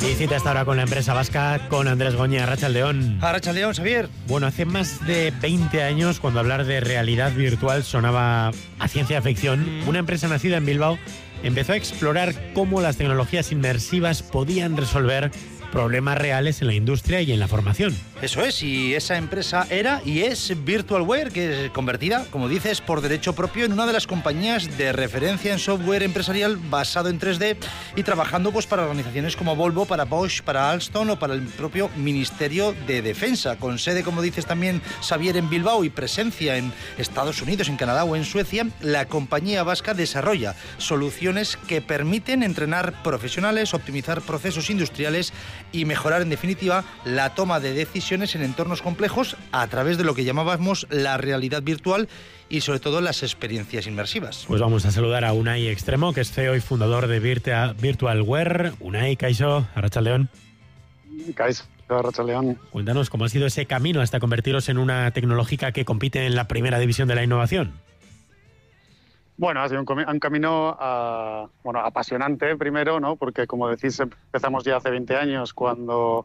Y cita hasta ahora con la empresa vasca, con Andrés Goñi. Arratsaldeon. Arratsaldeon, Xavier. Bueno, hace más de 20 años, cuando hablar de realidad virtual sonaba a ciencia ficción, una empresa nacida en Bilbao empezó a explorar cómo las tecnologías inmersivas podían resolver problemas reales en la industria y en la formación. Eso es, y esa empresa era y es Virtualware, que es convertida, como dices, por derecho propio en una de las compañías de referencia en software empresarial basado en 3D y trabajando pues para organizaciones como Volvo, para Bosch, para Alstom o para el propio Ministerio de Defensa, con sede, como dices también, Xavier, en Bilbao y presencia en Estados Unidos, en Canadá o en Suecia. La compañía vasca desarrolla soluciones que permiten entrenar profesionales, optimizar procesos industriales y mejorar, en definitiva, la toma de decisiones en entornos complejos a través de lo que llamábamos la realidad virtual y, sobre todo, las experiencias inmersivas. Pues vamos a saludar a Unai Extremo, que es CEO y fundador de Virtualware. Unai, Kaixo, Arratsaldeon. Kaixo, Arratsaldeon. Cuéntanos cómo ha sido ese camino hasta convertiros en una tecnológica que compite en la primera división de la innovación. Bueno, ha sido un camino apasionante primero, ¿no? Porque, como decís, empezamos ya hace 20 años cuando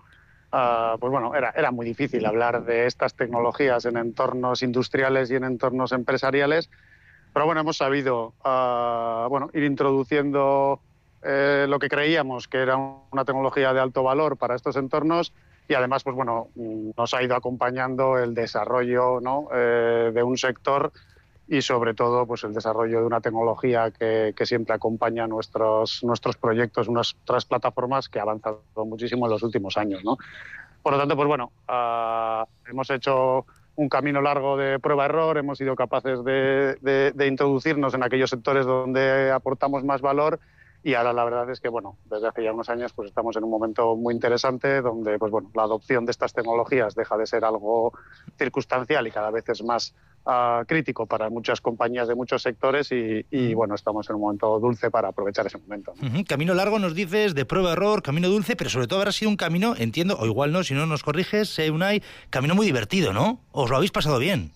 era muy difícil hablar de estas tecnologías en entornos industriales y en entornos empresariales. Pero bueno, hemos sabido ir introduciendo lo que creíamos que era una tecnología de alto valor para estos entornos y además nos ha ido acompañando el desarrollo, ¿no? De un sector y sobre todo pues el desarrollo de una tecnología que siempre acompaña nuestros proyectos, nuestras plataformas que ha avanzado muchísimo en los últimos años, ¿no? Por lo tanto, hemos hecho un camino largo de prueba-error, hemos sido capaces de introducirnos en aquellos sectores donde aportamos más valor y ahora la verdad es que desde hace ya unos años pues estamos en un momento muy interesante donde la adopción de estas tecnologías deja de ser algo circunstancial y cada vez es más crítico para muchas compañías de muchos sectores y estamos en un momento dulce para aprovechar ese momento, ¿no? Camino largo, nos dices, de prueba-error, camino dulce, pero sobre todo habrá sido un camino, entiendo, o igual no, si no nos corriges, Unai, camino muy divertido, ¿no? ¿Os lo habéis pasado bien?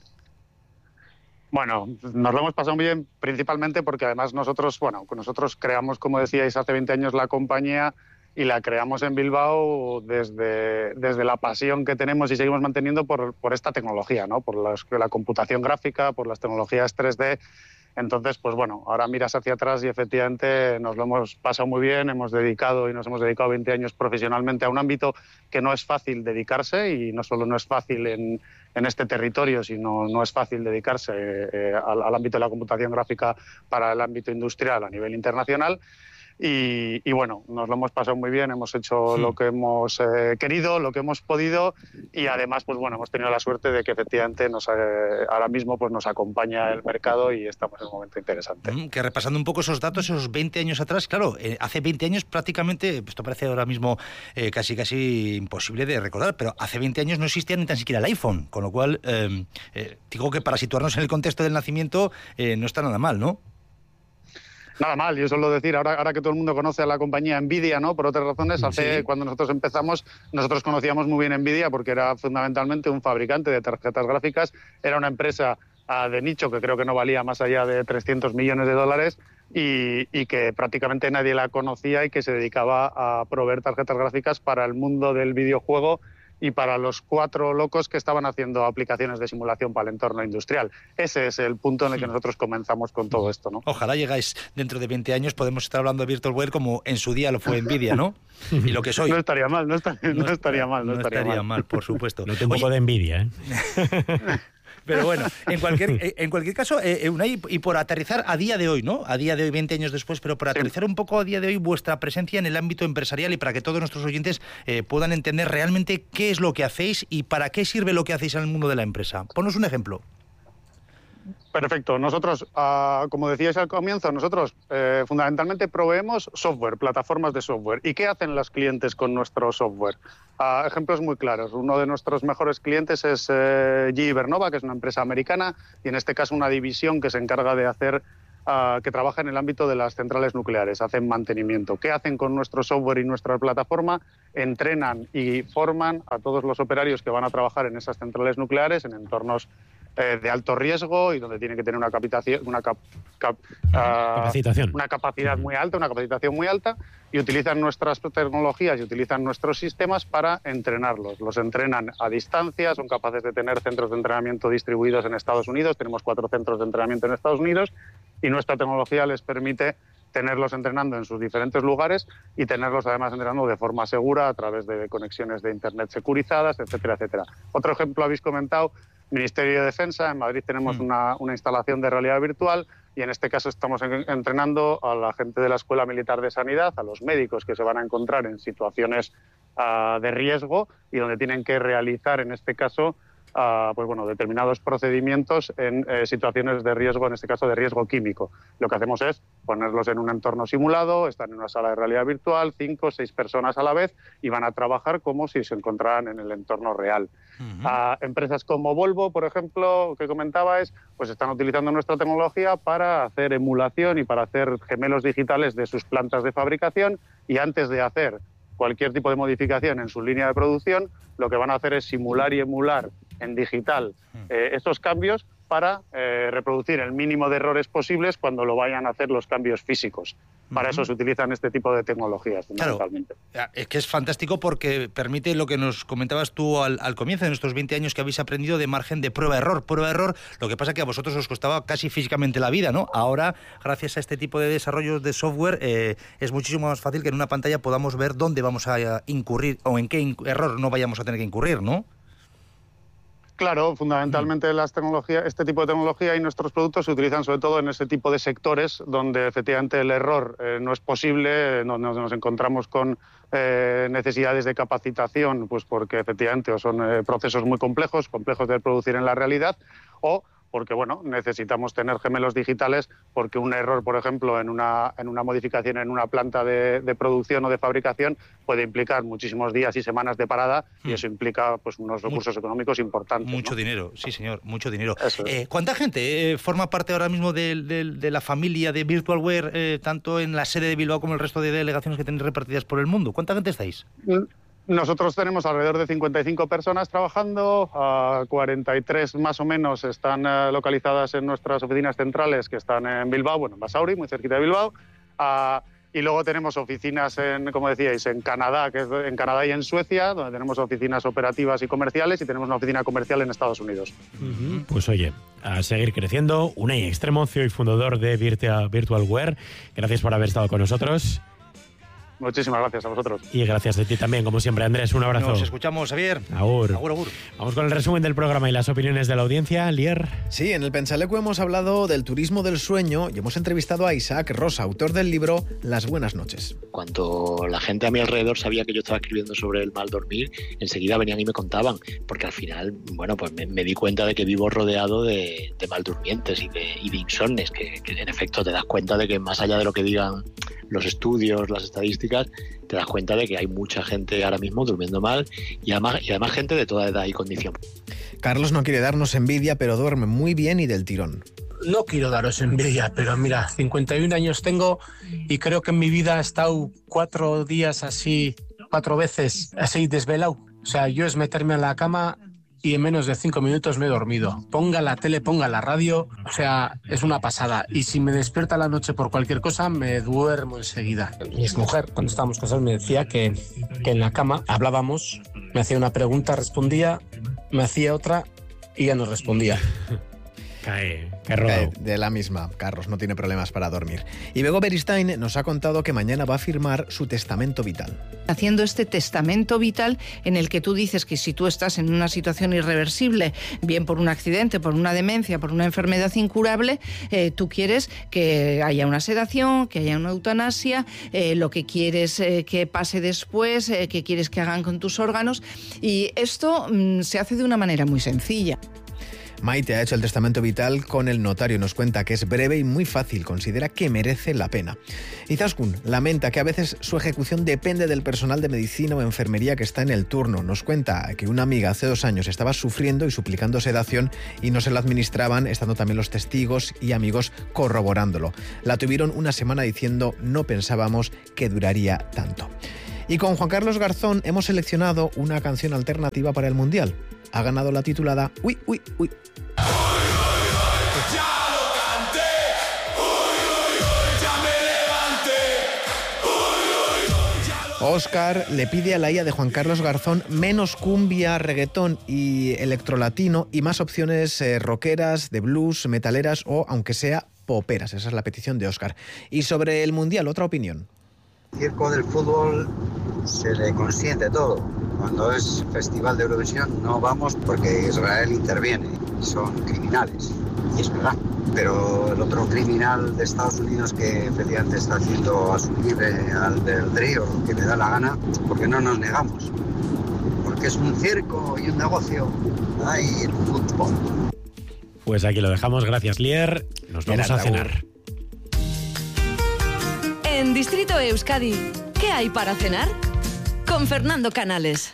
Bueno, nos lo hemos pasado muy bien, principalmente porque además nosotros creamos, como decíais, hace 20 años la compañía y la creamos en Bilbao desde la pasión que tenemos y seguimos manteniendo por esta tecnología, ¿no? Por la computación gráfica, por las tecnologías 3D. Entonces, ahora miras hacia atrás y efectivamente nos lo hemos pasado muy bien, nos hemos dedicado 20 años profesionalmente a un ámbito que no es fácil dedicarse y no solo no es fácil en este territorio, sino no es fácil dedicarse al ámbito de la computación gráfica para el ámbito industrial a nivel internacional. Y nos lo hemos pasado muy bien, hemos hecho lo que hemos querido, lo que hemos podido y además hemos tenido la suerte de que efectivamente ahora mismo nos acompaña el mercado y estamos en un momento interesante. Que repasando un poco esos datos, esos 20 años atrás, claro, hace 20 años prácticamente, esto parece ahora mismo casi imposible de recordar, pero hace 20 años no existía ni tan siquiera el iPhone, con lo cual digo que para situarnos en el contexto del nacimiento no está nada mal, ¿no? Nada mal, yo suelo decir, ahora que todo el mundo conoce a la compañía Nvidia, ¿no? Por otras razones, cuando nosotros empezamos, nosotros conocíamos muy bien Nvidia porque era fundamentalmente un fabricante de tarjetas gráficas, era una empresa de nicho que creo que no valía más allá de 300 millones de dólares y que prácticamente nadie la conocía y que se dedicaba a proveer tarjetas gráficas para el mundo del videojuego y para los 4 locos que estaban haciendo aplicaciones de simulación para el entorno industrial. Ese es el punto en el que nosotros comenzamos con todo esto, ¿no? Ojalá llegáis dentro de 20 años, podemos estar hablando de Virtualware como en su día lo fue Nvidia, ¿no? Y lo que soy. No estaría mal, no estaría mal, por supuesto. No tengo un poco de envidia, Pero bueno, en cualquier caso, Unai, y por aterrizar a día de hoy, ¿no? A día de hoy, 20 años después, pero por aterrizar un poco a día de hoy vuestra presencia en el ámbito empresarial y para que todos nuestros oyentes puedan entender realmente qué es lo que hacéis y para qué sirve lo que hacéis en el mundo de la empresa. Ponos un ejemplo. Perfecto. Nosotros, como decíais al comienzo, nosotros fundamentalmente proveemos software, plataformas de software. ¿Y qué hacen los clientes con nuestro software? Ejemplos muy claros. Uno de nuestros mejores clientes es GE Vernova, que es una empresa americana y en este caso una división que se encarga de hacer, que trabaja en el ámbito de las centrales nucleares, hacen mantenimiento. ¿Qué hacen con nuestro software y nuestra plataforma? Entrenan y forman a todos los operarios que van a trabajar en esas centrales nucleares en entornos de alto riesgo y donde tienen que tener una capacidad muy alta, una capacitación muy alta, y utilizan nuestras tecnologías y utilizan nuestros sistemas para entrenarlos. Los entrenan a distancia, son capaces de tener centros de entrenamiento distribuidos en Estados Unidos, tenemos 4 centros de entrenamiento en Estados Unidos, y nuestra tecnología les permite tenerlos entrenando en sus diferentes lugares y tenerlos además entrenando de forma segura a través de conexiones de Internet securizadas, etcétera, etcétera. Otro ejemplo habéis comentado, Ministerio de Defensa. En Madrid tenemos una instalación de realidad virtual y en este caso estamos entrenando a la gente de la Escuela Militar de Sanidad, a los médicos que se van a encontrar en situaciones de riesgo y donde tienen que realizar, en este caso, determinados procedimientos en situaciones de riesgo, en este caso de riesgo químico. Lo que hacemos es ponerlos en un entorno simulado, están en una sala de realidad virtual, 5 o 6 personas a la vez y van a trabajar como si se encontraran en el entorno real. Empresas como Volvo, por ejemplo, que comentabais, pues están utilizando nuestra tecnología para hacer emulación y para hacer gemelos digitales de sus plantas de fabricación, y antes de hacer cualquier tipo de modificación en su línea de producción, lo que van a hacer es simular y emular en digital estos cambios para reproducir el mínimo de errores posibles cuando lo vayan a hacer los cambios físicos. Para eso se utilizan este tipo de tecnologías, fundamentalmente. Claro, es que es fantástico porque permite lo que nos comentabas tú al comienzo de nuestros 20 años, que habéis aprendido de margen de prueba-error. Prueba-error, lo que pasa es que a vosotros os costaba casi físicamente la vida, ¿no? Ahora, gracias a este tipo de desarrollos de software, es muchísimo más fácil que en una pantalla podamos ver dónde vamos a incurrir o en qué error no vayamos a tener que incurrir, ¿no? Claro, fundamentalmente este tipo de tecnología y nuestros productos se utilizan sobre todo en ese tipo de sectores donde efectivamente el error no es posible, nos encontramos con necesidades de capacitación, pues porque efectivamente o son procesos muy complejos de producir en la realidad, o porque necesitamos tener gemelos digitales porque un error, por ejemplo, en una modificación en una planta de producción o de fabricación puede implicar muchísimos días y semanas de parada y eso implica pues unos recursos económicos importantes. Mucho dinero, sí señor, mucho dinero. Es. ¿Cuánta gente forma parte ahora mismo de la familia de Virtualware, tanto en la sede de Bilbao como el resto de delegaciones que tenéis repartidas por el mundo? ¿Cuánta gente estáis? Nosotros tenemos alrededor de 55 personas trabajando, 43 más o menos están localizadas en nuestras oficinas centrales que están en Bilbao, en Basauri, muy cerquita de Bilbao, y luego tenemos oficinas, como decíais, en Canadá, en Canadá y en Suecia, donde tenemos oficinas operativas y comerciales, y tenemos una oficina comercial en Estados Unidos. Pues oye, a seguir creciendo. Unai Extremo, CEO y fundador de Virtualware, gracias por haber estado con nosotros. Muchísimas gracias a vosotros. Y gracias a ti también, como siempre, Andrés. Un abrazo. Nos escuchamos, Javier. Agur. Agur, agur. Vamos con el resumen del programa y las opiniones de la audiencia. Lier. Sí, en el Pensalecu hemos hablado del turismo del sueño y hemos entrevistado a Isaac Rosa, autor del libro Las buenas noches. Cuando la gente a mi alrededor sabía que yo estaba escribiendo sobre el mal dormir, enseguida venían y me contaban, porque al final, pues me di cuenta de que vivo rodeado de mal durmientes y de insomnes, que en efecto te das cuenta de que más allá de lo que digan los estudios, las estadísticas, te das cuenta de que hay mucha gente ahora mismo durmiendo mal y además gente de toda edad y condición. Carlos no quiere darnos envidia, pero duerme muy bien y del tirón. No quiero daros envidia, pero mira, 51 años tengo y creo que en mi vida he estado 4 días así, 4 veces así desvelado. O sea, yo es meterme en la cama y en menos de 5 minutos me he dormido. Ponga la tele, ponga la radio, o sea, es una pasada. Y si me despierta la noche por cualquier cosa, me duermo enseguida. Mi exmujer, cuando estábamos casados, me decía que en la cama hablábamos, me hacía una pregunta, respondía, me hacía otra y ya no respondía. Cae de la misma. Carlos no tiene problemas para dormir. Y Bego Beristain nos ha contado que mañana va a firmar su testamento vital. Haciendo este testamento vital en el que tú dices que si tú estás en una situación irreversible, bien por un accidente, por una demencia, por una enfermedad incurable, tú quieres que haya una sedación, que haya una eutanasia, lo que quieres que pase después, que quieres que hagan con tus órganos. Y esto se hace de una manera muy sencilla. Maite ha hecho el testamento vital con el notario. Nos cuenta que es breve y muy fácil. Considera que merece la pena. Izaskun lamenta que a veces su ejecución depende del personal de medicina o enfermería que está en el turno. Nos cuenta que una amiga hace 2 años estaba sufriendo y suplicando sedación y no se la administraban, estando también los testigos y amigos corroborándolo. La tuvieron una semana diciendo no pensábamos que duraría tanto. Y con Juan Carlos Garzón hemos seleccionado una canción alternativa para el Mundial. Ha ganado la titulada Uy, uy, uy. Óscar le pide a la IA de Juan Carlos Garzón menos cumbia, reggaetón y electrolatino y más opciones rockeras, de blues, metaleras o, aunque sea, poperas. Esa es la petición de Óscar. Y sobre el Mundial, otra opinión. Circo del fútbol se le consiente todo. Cuando es Festival de Eurovisión no vamos porque Israel interviene. Son criminales. Y es verdad. Pero el otro criminal de Estados Unidos que efectivamente está haciendo asumible al del río que le da la gana, porque no nos negamos. Porque es un circo y un negocio. Hay el fútbol. Pues aquí lo dejamos. Gracias, Lier. Nos vamos a cenar. En Distrito Euskadi, ¿qué hay para cenar? Con Fernando Canales.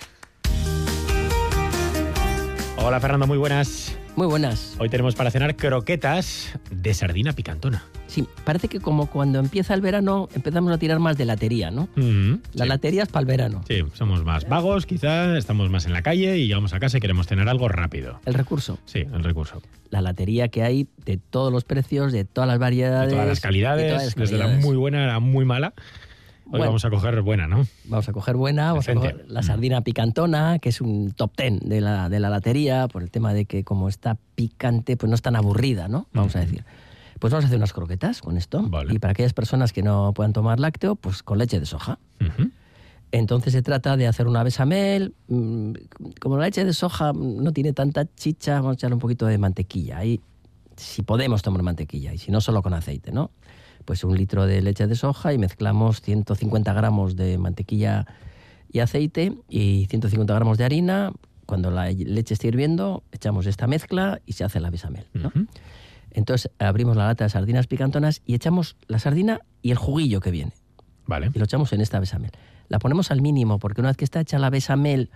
Hola, Fernando, muy buenas. Muy buenas. Hoy tenemos para cenar croquetas de sardina picantona. Sí, parece que como cuando empieza el verano empezamos a tirar más de latería, ¿no? La latería es para el verano. Sí, somos más vagos, quizás, estamos más en la calle y llegamos a casa y queremos cenar algo rápido. El recurso. Sí, el recurso. La latería que hay de todos los precios, de todas las variedades. De todas las calidades, desde la muy buena a la muy mala. Hoy vamos a coger buena, ¿no? Vamos a coger buena, vamos a coger la sardina picantona, que es un top 10 de la latería, por el tema de que como está picante, pues no es tan aburrida, ¿no? Vamos a decir. Pues vamos a hacer unas croquetas con esto. Vale. Y para aquellas personas que no puedan tomar lácteo, pues con leche de soja. Entonces se trata de hacer una bechamel. Como la leche de soja no tiene tanta chicha, vamos a echarle un poquito de mantequilla. Ahí, si podemos tomar mantequilla, y si no, solo con aceite, ¿no? Pues 1 litro de leche de soja y mezclamos 150 gramos de mantequilla y aceite y 150 gramos de harina. Cuando la leche esté hirviendo, echamos esta mezcla y se hace la bechamel, ¿no? Entonces abrimos la lata de sardinas picantonas y echamos la sardina y el juguillo que viene. Vale. Y lo echamos en esta bechamel. La ponemos al mínimo porque una vez que está hecha la bechamel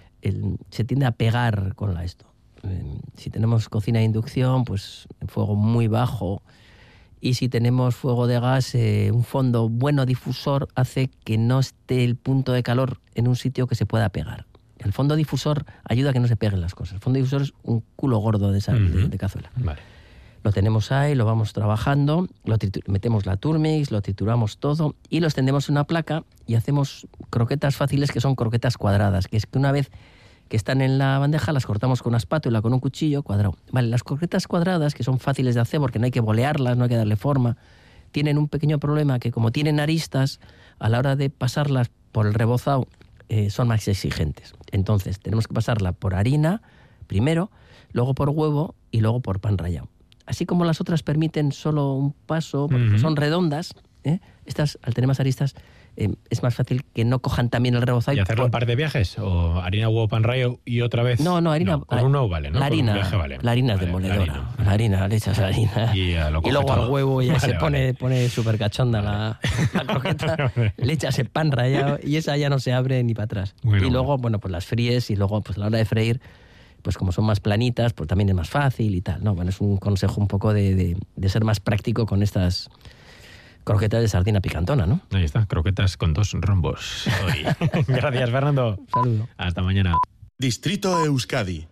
se tiende a pegar con esto. Si tenemos cocina de inducción, pues en fuego muy bajo. Y si tenemos fuego de gas, un fondo bueno difusor hace que no esté el punto de calor en un sitio que se pueda pegar. El fondo difusor ayuda a que no se peguen las cosas. El fondo difusor es un culo gordo de cazuela. Vale. Lo tenemos ahí, lo vamos trabajando, metemos la turmix, lo trituramos todo y lo extendemos en una placa y hacemos croquetas fáciles que son croquetas cuadradas, que es que una vez que están en la bandeja las cortamos con una espátula, con un cuchillo cuadrado. Vale, las croquetas cuadradas, que son fáciles de hacer porque no hay que bolearlas, no hay que darle forma, tienen un pequeño problema que como tienen aristas, a la hora de pasarlas por el rebozado son más exigentes. Entonces tenemos que pasarla por harina primero, luego por huevo y luego por pan rallado. Así como las otras permiten solo un paso, porque son redondas, estas, al tener más aristas, es más fácil que no cojan también el rebozado. ¿Y hacerlo un par de viajes? ¿O harina, huevo, pan rallado y otra vez? No, harina. No, con uno vale, ¿no? La harina, con un viaje vale. La harina es demoledora. La harina, le echas la harina. Y luego todo al huevo y se pone súper cachonda la croqueta. Le echas el pan rallado y esa ya no se abre ni para atrás. Bueno, y luego, pues las fríes y luego, pues a la hora de freír, pues como son más planitas, pues también es más fácil y tal, ¿no? Bueno, es un consejo un poco de ser más práctico con estas croquetas de sardina picantona, ¿no? Ahí está, croquetas con 2 rombos hoy. Gracias, Fernando. Saludo. Hasta mañana. Distrito Euskadi.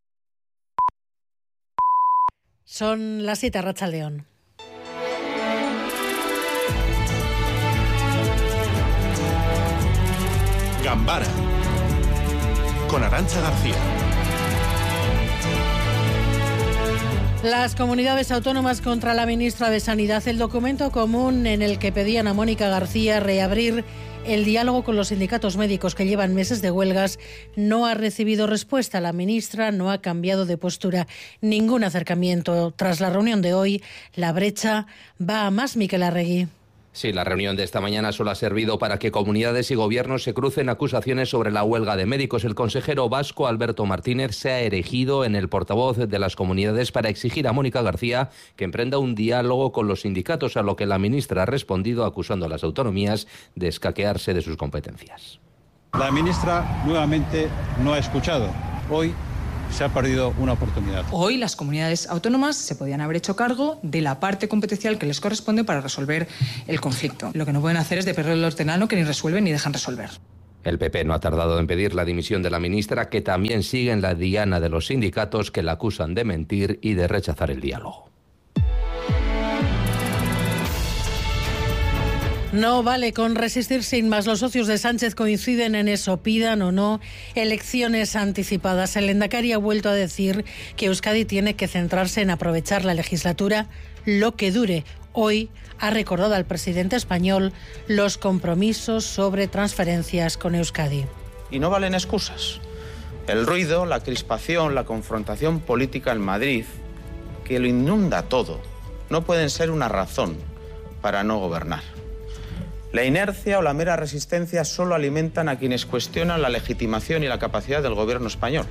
Son las 7, Arratsaldeon. Gambara con Arantxa García. Las comunidades autónomas contra la ministra de Sanidad, el documento común en el que pedían a Mónica García reabrir el diálogo con los sindicatos médicos que llevan meses de huelgas, no ha recibido respuesta. La ministra no ha cambiado de postura, ningún acercamiento. Tras la reunión de hoy, la brecha va a más. Miquel Arregui. Sí, la reunión de esta mañana solo ha servido para que comunidades y gobiernos se crucen acusaciones sobre la huelga de médicos. El consejero vasco Alberto Martínez se ha erigido en el portavoz de las comunidades para exigir a Mónica García que emprenda un diálogo con los sindicatos, a lo que la ministra ha respondido acusando a las autonomías de escaquearse de sus competencias. La ministra nuevamente no ha escuchado. Hoy se ha perdido una oportunidad. Hoy las comunidades autónomas se podían haber hecho cargo de la parte competencial que les corresponde para resolver el conflicto. Lo que no pueden hacer es de perder el hortelano que ni resuelven ni dejan resolver. El PP no ha tardado en pedir la dimisión de la ministra, que también sigue en la diana de los sindicatos que la acusan de mentir y de rechazar el diálogo. No vale con resistir sin más. Los socios de Sánchez coinciden en eso, pidan o no elecciones anticipadas. El Lehendakari ha vuelto a decir que Euskadi tiene que centrarse en aprovechar la legislatura lo que dure. Hoy ha recordado al presidente español los compromisos sobre transferencias con Euskadi. Y no valen excusas. El ruido, la crispación, la confrontación política en Madrid, que lo inunda todo, no pueden ser una razón para no gobernar. La inercia o la mera resistencia solo alimentan a quienes cuestionan la legitimación y la capacidad del gobierno español.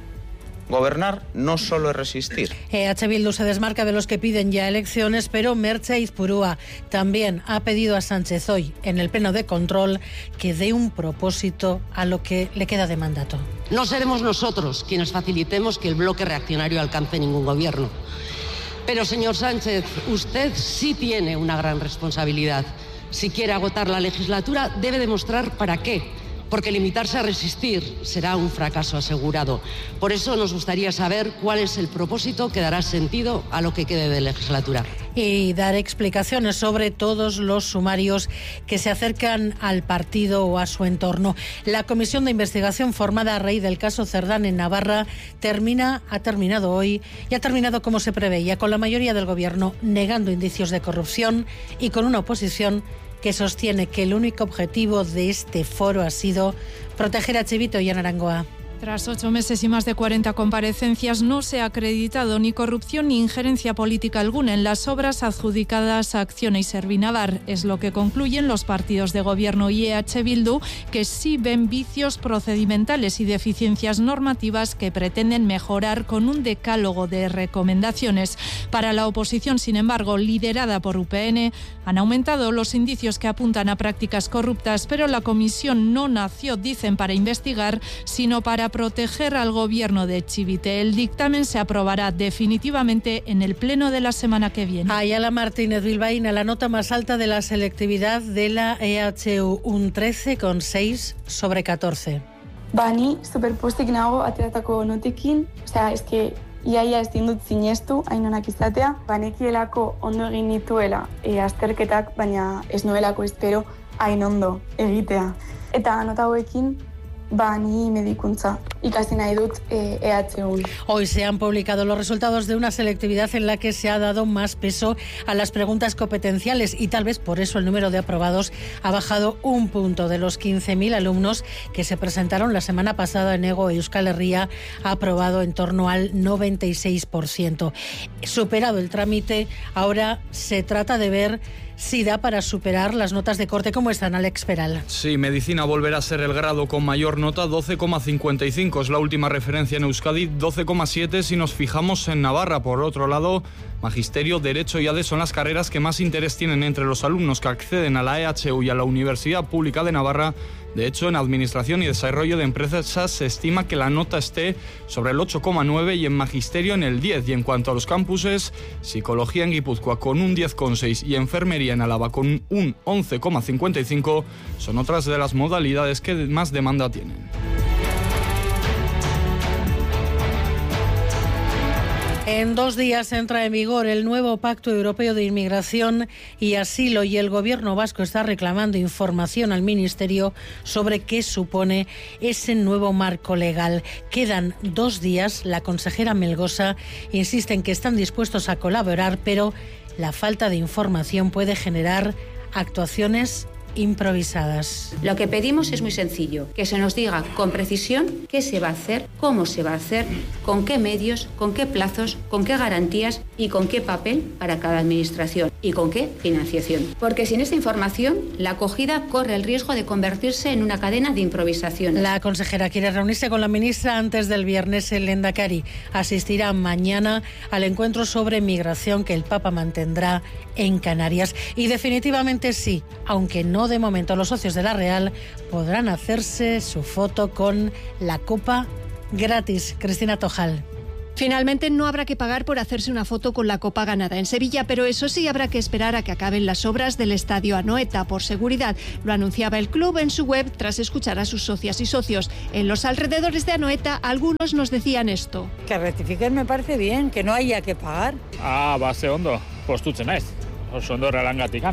Gobernar no solo es resistir. EH Bildu se desmarca de los que piden ya elecciones, pero Merche Izpurúa también ha pedido a Sánchez hoy, en el pleno de control, que dé un propósito a lo que le queda de mandato. No seremos nosotros quienes facilitemos que el bloque reaccionario alcance ningún gobierno. Pero, señor Sánchez, usted sí tiene una gran responsabilidad. Si quiere agotar la legislatura, debe demostrar para qué. Porque limitarse a resistir será un fracaso asegurado. Por eso nos gustaría saber cuál es el propósito que dará sentido a lo que quede de legislatura. Y dar explicaciones sobre todos los sumarios que se acercan al partido o a su entorno. La comisión de investigación formada a raíz del caso Cerdán en Navarra ha terminado hoy y ha terminado como se preveía, con la mayoría del gobierno negando indicios de corrupción y con una oposición que sostiene que el único objetivo de este foro ha sido proteger a Chivito y a Narangoa. Tras 8 meses y más de 40 comparecencias, no se ha acreditado ni corrupción ni injerencia política alguna en las obras adjudicadas a Acciona y Servinavar. Es lo que concluyen los partidos de gobierno y EH Bildu, que sí ven vicios procedimentales y deficiencias normativas que pretenden mejorar con un decálogo de recomendaciones. Para la oposición, sin embargo, liderada por UPN, han aumentado los indicios que apuntan a prácticas corruptas, pero la comisión no nació, dicen, para investigar, sino para proteger al gobierno de Chivite. El dictamen se aprobará definitivamente en el pleno de la semana que viene. Ayala Martínez Bilbaína, la nota más alta de la selectividad de la EHU, un 13,6 sobre 14. Bani, superpostik nago ateratako notekin, es que iaia ezin dut sinestu, Ainonak izatea, banekielako ondo egin nituela azterketak, baina ez nuelako espero hain ondo egitea. Eta nota hauekin Bani medikuntza ikasi nahi dut EHU. Hoy se han publicado los resultados de una selectividad en la que se ha dado más peso a las preguntas competenciales y tal vez por eso el número de aprobados ha bajado un punto. De los 15.000 alumnos que se presentaron la semana pasada en EGO, Euskal Herria ha aprobado en torno al 96%. Superado el trámite, ahora se trata de ver si da para superar las notas de corte. ¿Cómo están, Alex Peral? Sí, Medicina volverá a ser el grado con mayor nota, 12,55. Es la última referencia en Euskadi, 12,7 si nos fijamos en Navarra. Por otro lado, Magisterio, Derecho y ADE son las carreras que más interés tienen entre los alumnos que acceden a la EHU y a la Universidad Pública de Navarra. De hecho, en Administración y Desarrollo de Empresas se estima que la nota esté sobre el 8,9 y en Magisterio en el 10. Y en cuanto a los campuses, Psicología en Guipúzcoa con un 10,6 y Enfermería en Álava con un 11,55 son otras de las modalidades que más demanda tienen. En 2 días entra en vigor el nuevo Pacto Europeo de Inmigración y Asilo y el Gobierno vasco está reclamando información al Ministerio sobre qué supone ese nuevo marco legal. Quedan 2 días. La consejera Melgosa insiste en que están dispuestos a colaborar, pero la falta de información puede generar actuaciones improvisadas. Lo que pedimos es muy sencillo, que se nos diga con precisión qué se va a hacer, cómo se va a hacer, con qué medios, con qué plazos, con qué garantías y con qué papel para cada administración y con qué financiación. Porque sin esta información, la acogida corre el riesgo de convertirse en una cadena de improvisación. La consejera quiere reunirse con la ministra antes del viernes. El Lehendakari asistirá mañana al encuentro sobre migración que el Papa mantendrá en Canarias. Y definitivamente sí, aunque no de momento, los socios de la Real podrán hacerse su foto con la copa gratis. Cristina Tojal. Finalmente no habrá que pagar por hacerse una foto con la copa ganada en Sevilla, pero eso sí, habrá que esperar a que acaben las obras del estadio Anoeta por seguridad. Lo anunciaba el club en su web tras escuchar a sus socias y socios. En los alrededores de Anoeta, algunos nos decían esto. Que rectifiquen me parece bien, que no haya que pagar. Base ondo, postutzen naiz. Oso ondo erralangatikan.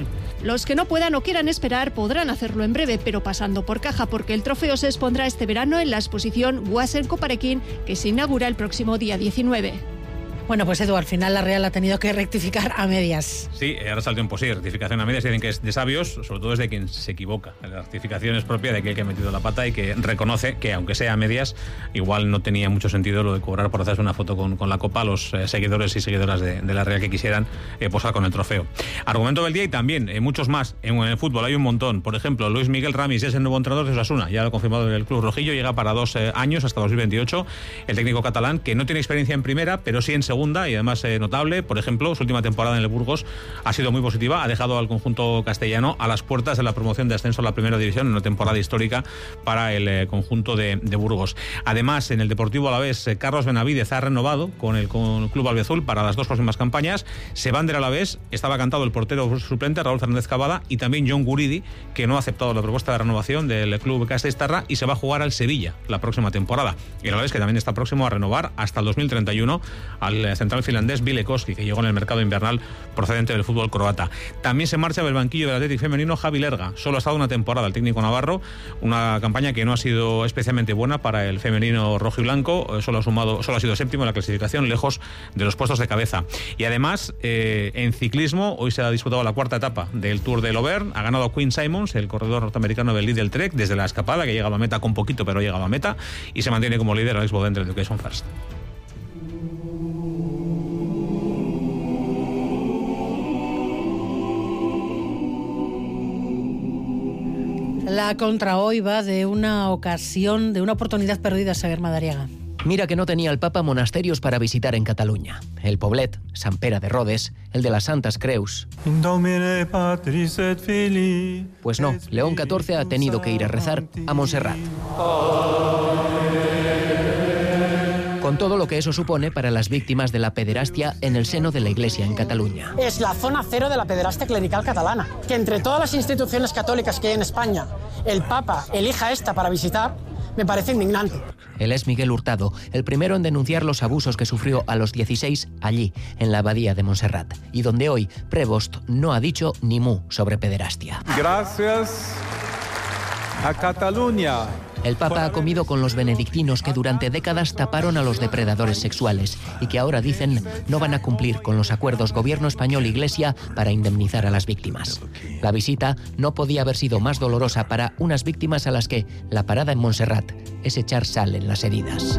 Los que no puedan o quieran esperar podrán hacerlo en breve, pero pasando por caja, porque el trofeo se expondrá este verano en la exposición Guasen Coparequín, que se inaugura el próximo día 19. Bueno, pues Edu, al final la Real ha tenido que rectificar a medias. Sí, ahora sale un sí, rectificación a medias, dicen que es de sabios, sobre todo es de quien se equivoca. La rectificación es propia de aquel que ha metido la pata y que reconoce que, aunque sea a medias, igual no tenía mucho sentido lo de cobrar por hacerse una foto con la copa a los seguidores y seguidoras de la Real que quisieran posar con el trofeo. Argumento del día y también muchos más. En el fútbol hay un montón. Por ejemplo, Luis Miguel Ramis es el nuevo entrenador de Osasuna, ya lo ha confirmado el club rojillo, llega para 2 años, hasta 2028. El técnico catalán, que no tiene experiencia en primera, pero sí en segunda y además notable. Por ejemplo, su última temporada en el Burgos ha sido muy positiva, ha dejado al conjunto castellano a las puertas de la promoción de ascenso a la primera división, en una temporada histórica para el conjunto de Burgos. Además, en el Deportivo Alavés, Carlos Benavídez ha renovado con el club albiazul para las 2 próximas campañas. Se van del Alavés, estaba cantado el portero suplente Raúl Fernández Cavada y también John Guridi, que no ha aceptado la propuesta de renovación del club castellistarra y se va a jugar al Sevilla la próxima temporada. Y el Alavés, que también está próximo a renovar hasta el 2031 al central finlandés Vilekoski, que llegó en el mercado invernal procedente del fútbol croata. También se marcha del banquillo del Athletic femenino Javi Lerga. Solo ha estado una temporada el técnico navarro, una campaña que no ha sido especialmente buena para el femenino rojo y blanco. Solo ha sido séptimo en la clasificación, lejos de los puestos de cabeza. Y además, en ciclismo, hoy se ha disputado la 4ª etapa del Tour de L'Auvergne. Ha ganado Quinn Simmons, el corredor norteamericano del Lidl Trek, desde la escapada, que ha llegado a meta con poquito, pero ha llegado a meta, y se mantiene como líder Alex Bodden del Education First. La contra hoy va de una oportunidad perdida, Xavier Madariaga. Mira que no tenía el Papa monasterios para visitar en Cataluña. El Poblet, Sant Pere de Rodes, el de las Santas Creus. Pues no, León XIV ha tenido que ir a rezar a Montserrat. Con todo lo que eso supone para las víctimas de la pederastia en el seno de la Iglesia en Cataluña. Es la zona cero de la pederastia clerical catalana. Que entre todas las instituciones católicas que hay en España, el Papa elija esta para visitar, me parece indignante. Él es Miguel Hurtado, el primero en denunciar los abusos que sufrió a los 16 allí, en la abadía de Montserrat, y donde hoy Prevost no ha dicho ni mu sobre pederastia. Gracias a Cataluña. El Papa ha comido con los benedictinos que durante décadas taparon a los depredadores sexuales y que ahora dicen no van a cumplir con los acuerdos gobierno español-Iglesia para indemnizar a las víctimas. La visita no podía haber sido más dolorosa para unas víctimas a las que la parada en Montserrat es echar sal en las heridas.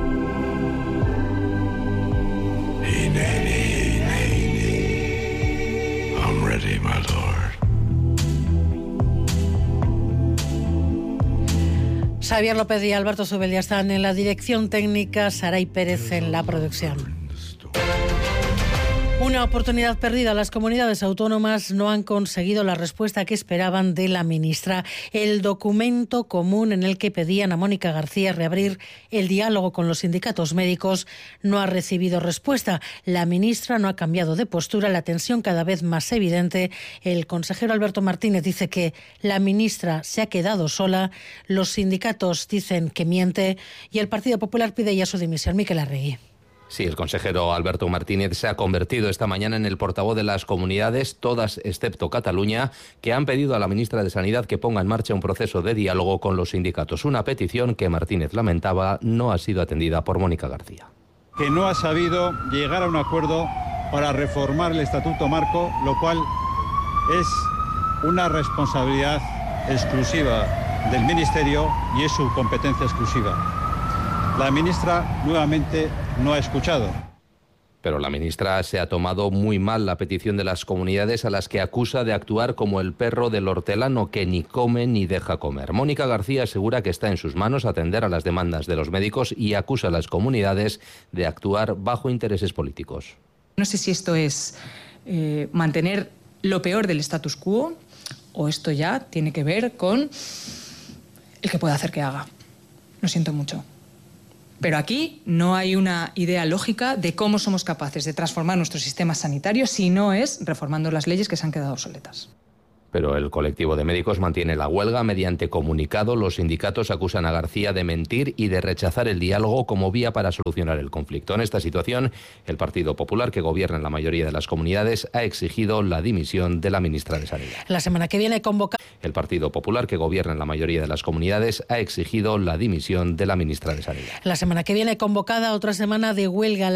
I'm ready, my lord. Xavier López y Alberto Zubeldia están en la dirección técnica, Saray Pérez en la producción. Una oportunidad perdida. Las comunidades autónomas no han conseguido la respuesta que esperaban de la ministra. El documento común en el que pedían a Mónica García reabrir el diálogo con los sindicatos médicos no ha recibido respuesta. La ministra no ha cambiado de postura, la tensión cada vez más evidente. El consejero Alberto Martínez dice que la ministra se ha quedado sola, los sindicatos dicen que miente y el Partido Popular pide ya su dimisión. Miquel Arregui. Sí, el consejero Alberto Martínez se ha convertido esta mañana en el portavoz de las comunidades, todas excepto Cataluña, que han pedido a la ministra de Sanidad que ponga en marcha un proceso de diálogo con los sindicatos. Una petición que Martínez lamentaba no ha sido atendida por Mónica García. Que no ha sabido llegar a un acuerdo para reformar el Estatuto Marco, lo cual es una responsabilidad exclusiva del Ministerio y es su competencia exclusiva. La ministra nuevamente no ha escuchado. Pero la ministra se ha tomado muy mal la petición de las comunidades a las que acusa de actuar como el perro del hortelano que ni come ni deja comer. Mónica García asegura que está en sus manos atender a las demandas de los médicos y acusa a las comunidades de actuar bajo intereses políticos. No sé si esto es mantener lo peor del status quo o esto ya tiene que ver con el que puede hacer que haga. Lo siento mucho. Pero aquí no hay una idea lógica de cómo somos capaces de transformar nuestro sistema sanitario si no es reformando las leyes que se han quedado obsoletas. Pero el colectivo de médicos mantiene la huelga. Mediante comunicado, los sindicatos acusan a García de mentir y de rechazar el diálogo como vía para solucionar el conflicto. En esta situación, el Partido Popular, que gobierna en la mayoría de las comunidades, ha exigido la dimisión de la ministra de Sanidad. La semana que viene convoca... El Partido Popular, que gobierna en la mayoría de las comunidades, ha exigido la dimisión de la ministra de Sanidad. La semana que viene convocada otra semana de huelga.